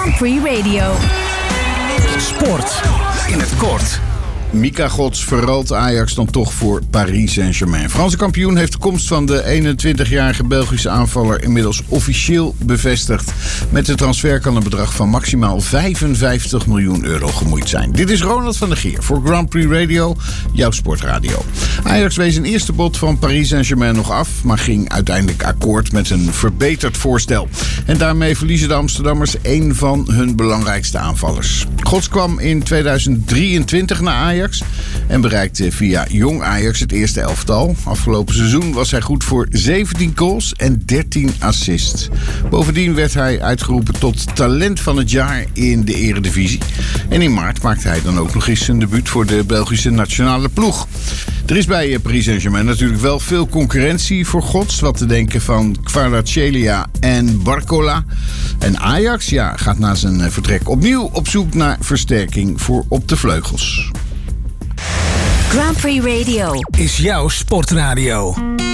Grand Prix Radio. Sport in het kort. Mika Gods verruilt Ajax dan toch voor Paris Saint-Germain. Franse kampioen heeft de komst van de 21-jarige Belgische aanvaller inmiddels officieel bevestigd. Met de transfer kan een bedrag van maximaal 55 miljoen euro gemoeid zijn. Dit is Ronald van der Geer voor Grand Prix Radio, jouw sportradio. Ajax wees een eerste bod van Paris Saint-Germain nog af, maar ging uiteindelijk akkoord met een verbeterd voorstel. En daarmee verliezen de Amsterdammers één van hun belangrijkste aanvallers. Gods kwam in 2023 naar Ajax en bereikte via Jong Ajax het eerste elftal. Afgelopen seizoen was hij goed voor 17 goals en 13 assists. Bovendien werd hij uitgeroepen tot talent van het jaar in de Eredivisie. En in maart maakte hij dan ook nog eens zijn debuut voor de Belgische nationale ploeg. Er is bij Paris Saint-Germain natuurlijk wel veel concurrentie voor Gods. Wat te denken van Kvaratskhelia en Barcola. En Ajax gaat na zijn vertrek opnieuw op zoek naar versterking voor op de vleugels. Grand Prix Radio is jouw sportradio.